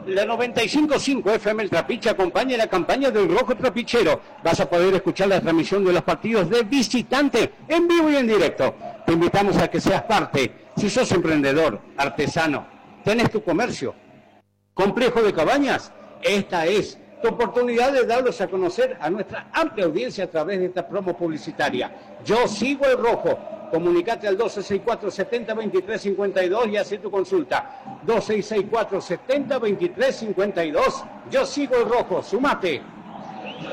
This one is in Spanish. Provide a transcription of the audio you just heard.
La 95.5 FM El Trapiche acompaña la campaña del Rojo Trapichero. Vas a poder escuchar la transmisión de los partidos de visitante en vivo y en directo. Te invitamos a que seas parte. Si sos emprendedor, artesano, tenés tu comercio, complejo de cabañas, esta es tu oportunidad de darlos a conocer a nuestra amplia audiencia a través de esta promo publicitaria. Yo sigo el Rojo. Comunicate al 2664-702352 y hace tu consulta. 2664-702352. Yo sigo el Rojo. Sumate.